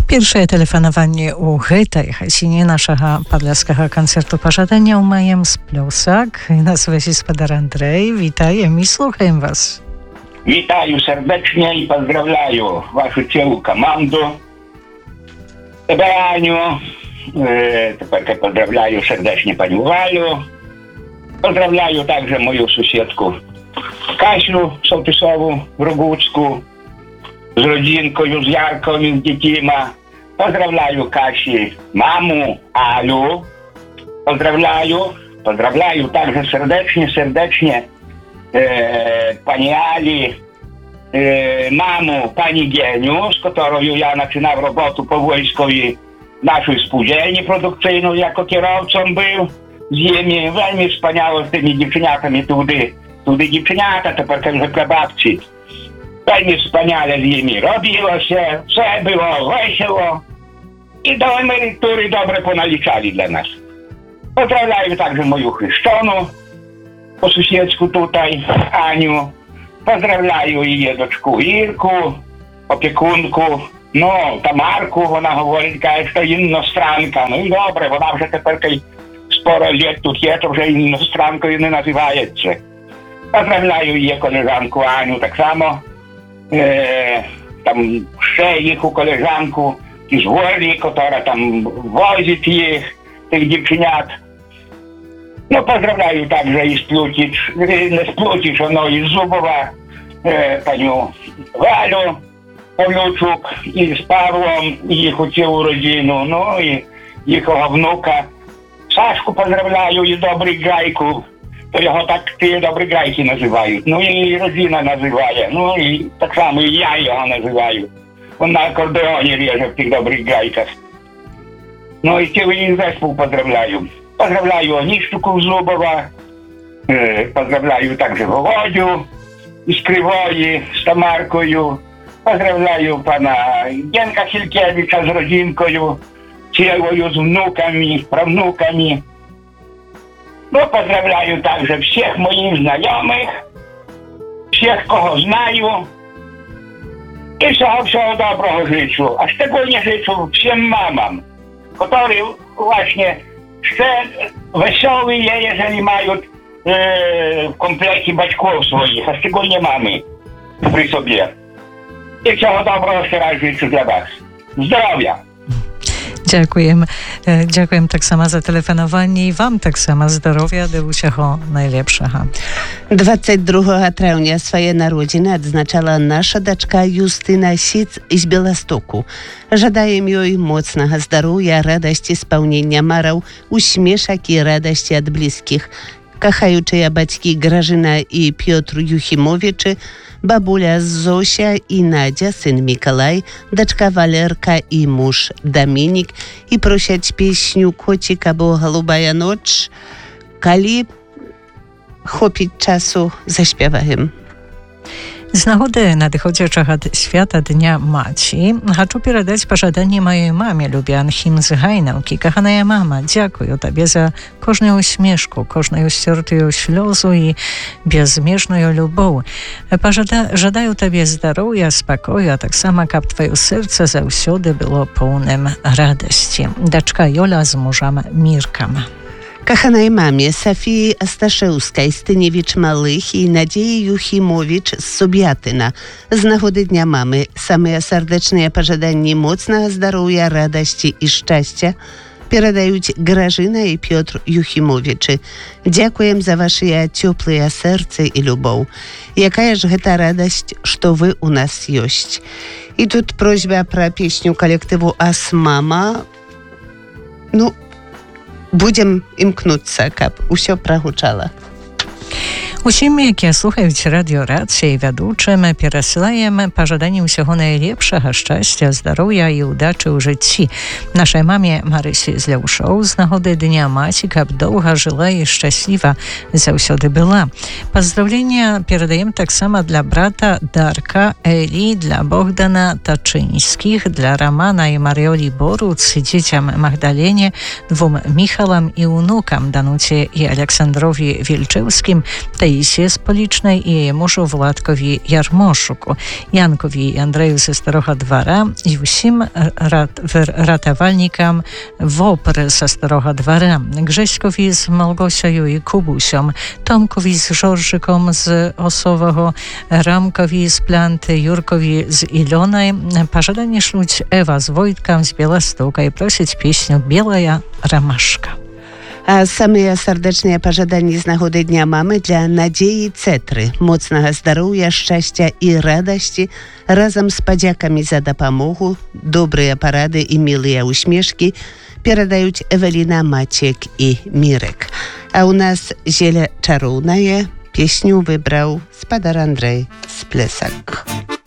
Pierwsze telefonowanie u tej hasinie naszego podlaskiego koncertu pożadania umajem z Plusak. Nazywa się Spadar Andrzej. Witam i słucham was. Witаю serdecznie i pozdrawiam waszą całą komandę. Aniu, pozdrawiam serdecznie panią Waliu. Pozdrawiam także moją sąsiadkę Kasiu Sołtysową w Rogucku z rodzinką, z Jarką i z dziećmi. Pozdrawiam Kasi mamu Alu. Pozdrawiam także serdecznie pani Ali, mamu pani Gieniu, z którą ja zaczynam robotę po wojskowej naszej spółdzielni produkcyjnej, jako kierowcą był z nimi. Veľmi wspaniało z tymi dziewczynatami tudy dziewczynata, to pewnie babci. Veľmi wspaniale z nimi robiło się, co było wesoło i do emerytury dobre ponaliczali dla nas. Pozdrawiam także moją chrzczoną po sąsiedzku tutaj, Aniu. Pozdrawiam jej doczku Irku, opiekunku, Tamarku, ona mówi, że to innostranka. No i dobre, ona już teraz sporo lat tu jest, że innostranką nie nazywają się. Pozdrawiam jej koleżanku Aniu, tak samo. Tam jeszcze ich koleżanku z Worli, która tam wozi tych dziewczynat. Pozdrawiam także i z Plucicz, i z Zubowa, panią Waliu Pawluczuk, i z Pawłem, i ich całą rodzinę, i jego wnuka. Saszku pozdrawiam i z Dobrych Grajków, to jego tak te Dobre Grajki nazywają, i rodzina nazywaje, i tak samo i ja jego nazywają. On na akordeonie rieże w tych Dobrych Grajkach. I cały ich zespół pozdrawiam. Pozdrawiam Oniszczuków z Lubowa, pozdrawiam także Wołodziu z Krywoi, z Tamarką, pozdrawiam pana Gienka Hilkiewicza z rodzinką, całą z wnukami, prawnukami. Pozdrawiam także wszystkich moich znajomych, wszystkich, kogo znają i wszystkiego dobrego życzę, a szczególnie życzę wszystkim mamam, które właśnie wesoły je, jeżeli mają w komplecie baćków swoich, a szczególnie mamy przy sobie. I wszystkiego dobrego jeszcze raz życzę dla was. Zdrowia! Dziękuję tak samo za telefonowanie i wam tak samo zdrowia, do всього najlepszego. 22 tравня swoje narodziny odznaczała nasza daczka Justyna Sic z Białegostoku. Żadajem jej mocnego zdrowia, radości, spełnienia mareł, uśmieszek i radości od bliskich. Kochaючи батьки Grażyna i Piotr Juchimowiczy, babuля Zosia i Nadia, syn Mikołaj, daczka Walerka i mąż Dominik i prosić pieśniu Kocika była Голубая ночь, коли chłopić czasu zaśpiewajem. Z nagody nadchodzącego świata Dnia Maci chcę передać pożadanie mojej mamie lubian hymn z Hajnałki. Kochana mama, dziękuję tobie za każdą uśmieszku, każdą ściertą ślozę i bezmierzną lubow. Żadaję tobie zdrowia, spokoju, a tak samo, aby twoje serce zawsze było pełnym radości. Daczka Jola z mężem Mirkiem. Kochanej mamie Sofii Staszewskiej z Tyniewicz-Malych i Nadziei Juchimowicz z Subiatyna. Z nagody Dnia Mamy same serdeczne pożadanie mocnego zdrowia, radości i szczęścia переdają Grażyna i Piotr Juchimowiczy. Dziękuję za wasze ciepłe serce i lubow. Jaka jest ta radość, że wy u nas jest. I tu prośba про pieśnię kolektywu As Mama. Будем імкнуться, каб усё прагучала. Усім, які слухають радіо Рація і ведучим, пересилаємо пожадання усього найлепшого, щастя, здоров'я і удачі у житті. Нашій мамі Марисі Зляушоу з нагоди Дня Маті, каб довго жила і щаслива завсюди була. Поздравлення передаємо так само для брата Дарка, Елі, для Богдана Тачинських, для Романа і Маріолі Боруц, дітям Магдалені, двом Михалам і внукам Дануці і Олександрові Вільчевським та Алісі з Полічnej і її мужу Владкові Ярмошуку, Янкові і Андрею ze Старого Двора і усім ратувальникам Вопри ze Старого Двора, Grześkowi z Małgosią i Kubusią, Tomkowi z Żorżyką z Osowego, Ramkowi z Planty, Jurkowi z Ilonej. Pożadanie szluć Ewa z Wojtka z Bielastoka i prosić pieśnię Bielaja Ramaszka. А самыя сардэчныя пажаданні з нагоды Дня мамы для Надзеі Цэтры, моцнага здароўя, шчасця і радасці, разам з падзякамі за дапамогу, добрыя парады і мілыя усмешкі перадаюць Эвеліна, Мацек і Мірек. А ў нас зеля чароўнае, песню выбраў спадар Андрэй з Плесак.